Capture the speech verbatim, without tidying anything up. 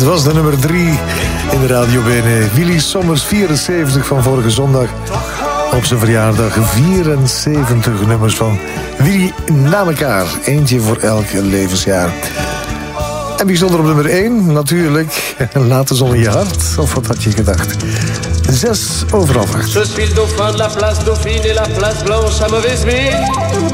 Het was de nummer drie in de Radio Bene. Willy Sommers, vierenzeventig van vorige zondag. Op zijn verjaardag vierenzeventig nummers van Willy na elkaar. Eentje voor elk levensjaar. En wie stond er op nummer één? Natuurlijk, Laat de zon in je hart. Of wat had je gedacht? Zes over half acht. Je suis le dauphin de la place Dauphine et la place Blanche à mauvaise mine.